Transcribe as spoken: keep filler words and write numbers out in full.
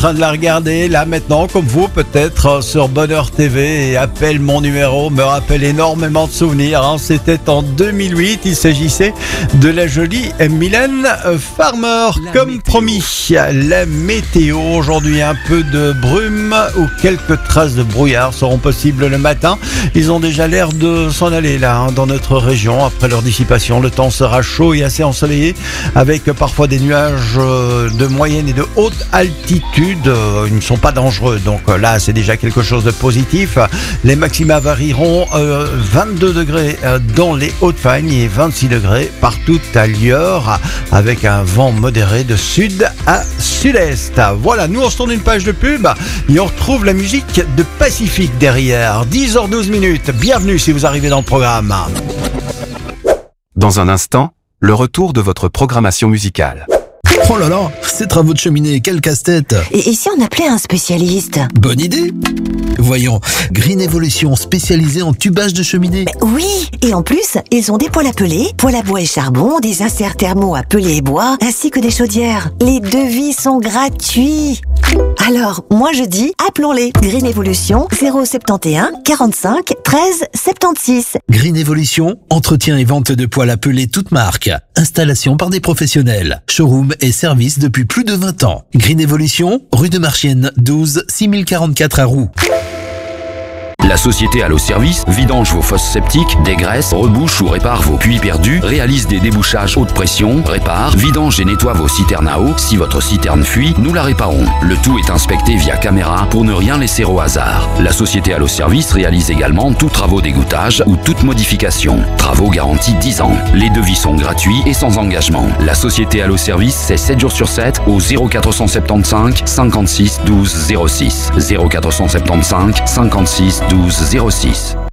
En train de la regarder là maintenant comme vous peut-être sur Bonheur T V et Appelle mon numéro me rappelle énormément de souvenirs hein. C'était en deux mille huit, il s'agissait de la jolie Mylène Farmer. La comme météo. Promis, la météo aujourd'hui, un peu de brume ou quelques traces de brouillard seront possibles le matin. Ils ont déjà l'air de s'en aller là hein, dans notre région. Après leur dissipation, le temps sera chaud et assez ensoleillé avec parfois des nuages de moyenne et de haute altitude. Ils ne sont pas dangereux, donc là c'est déjà quelque chose de positif. Les maxima varieront euh, vingt-deux degrés dans les Hauts-de-Fagne et vingt-six degrés partout ailleurs avec un vent modéré de sud à sud-est. Voilà, nous on se tourne une page de pub et on retrouve la musique de Pacifique derrière. Dix heures douze minutes, bienvenue si vous arrivez dans le programme. Dans un instant, le retour de votre programmation musicale. Oh là là, ces travaux de cheminée, quel casse-tête! Et, et si on appelait un spécialiste? Bonne idée! Voyons, Green Evolution, spécialisée en tubage de cheminée. Mais oui, et en plus, ils ont des poêles à peler, poêles à bois et charbon, des inserts thermaux à peler et bois, ainsi que des chaudières. Les devis sont gratuits. Alors, moi je dis, appelons-les. Green Evolution, zéro sept un quarante-cinq treize soixante-seize. Green Evolution, entretien et vente de poêles à peler toutes marques. Installation par des professionnels. Showroom et service depuis plus de vingt ans. Green Evolution, rue de Marchienne, douze, six mille quarante-quatre à Roux. La société Allo Service vidange vos fosses septiques, dégraisse, rebouche ou répare vos puits perdus, réalise des débouchages haute pression, répare, vidange et nettoie vos citernes à eau. Si votre citerne fuit, nous la réparons. Le tout est inspecté via caméra pour ne rien laisser au hasard. La société Allo Service réalise également tous travaux d'égouttage ou toute modification. Travaux garantis dix ans. Les devis sont gratuits et sans engagement. La société Allo Service, c'est sept jours sur sept au zéro quatre cent soixante-quinze cinquante-six douze zéro six. zéro quatre cent soixante-quinze cinquante-six douze zéro six.